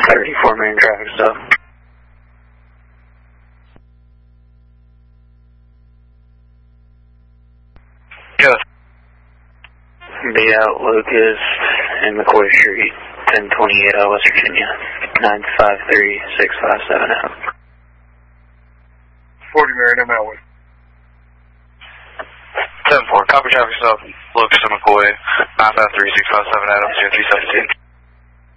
34 main traffic stop. Yes. Be out Lucas and McCoy Street, 1028 out West Virginia, 953657 out. 40 Merit, I'm out with. 10-4, copy traffic stop, Lucas and McCoy, 953657 Adams, 317.